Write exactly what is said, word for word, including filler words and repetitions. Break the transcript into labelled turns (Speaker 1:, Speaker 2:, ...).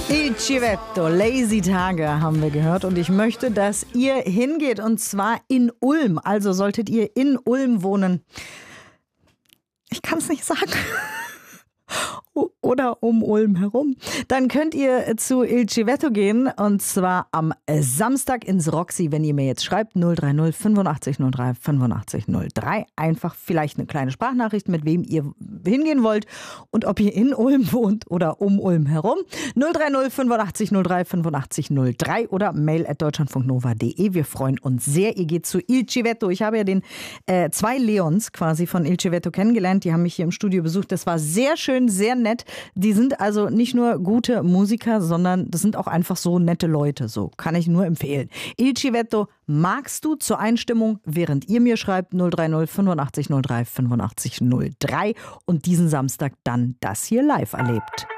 Speaker 1: Il Civetto, Lazy Tage haben wir gehört und ich möchte, dass ihr hingeht und zwar in Ulm. Also solltet ihr in Ulm wohnen. Ich kann es nicht sagen. Oder um Ulm herum. Dann könnt ihr zu Il Civetto gehen und zwar am Samstag ins Roxy, wenn ihr mir jetzt schreibt null drei null fünfundachtzig null drei fünfundachtzig null drei. Einfach vielleicht eine kleine Sprachnachricht, mit wem ihr hingehen wollt und ob ihr in Ulm wohnt oder um Ulm herum. null drei null fünfundachtzig null drei fünfundachtzig null drei oder mail at deutschlandfunknova punkt de. Wir freuen uns sehr. Ihr geht zu Il Civetto. Ich habe ja den äh, zwei Leons quasi von Il Civetto kennengelernt. Die haben mich hier im Studio besucht. Das war sehr schön, sehr nett. Die sind also nicht nur gute Musiker, sondern das sind auch einfach so nette Leute. So kann ich nur empfehlen. Il Civetto magst du zur Einstimmung, während ihr mir schreibt null drei null fünfundachtzig null drei fünfundachtzig null drei und diesen Samstag dann das hier live erlebt.